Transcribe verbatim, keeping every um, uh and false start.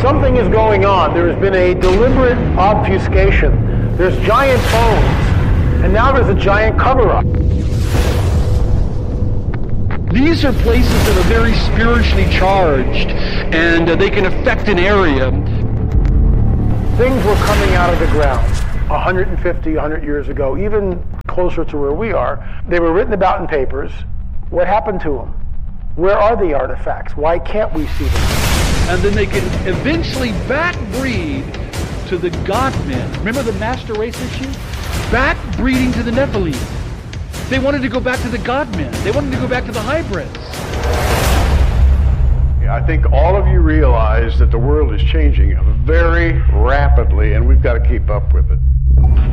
Something is going on. There has been a deliberate obfuscation. There's giant bones, and now there's a giant cover-up. These are places that are very spiritually charged, and uh, they can affect an area. Things were coming out of the ground one hundred fifty, one hundred years ago, even closer to where we are. They were written about in papers. What happened to them? Where are the artifacts? Why can't we see them? And then they can eventually backbreed to the God-men. Remember the master race issue? Backbreeding to the Nephilim. They wanted to go back to the God-men. They wanted to go back to the hybrids. I think all of you realize that the world is changing very rapidly, and we've got to keep up with it.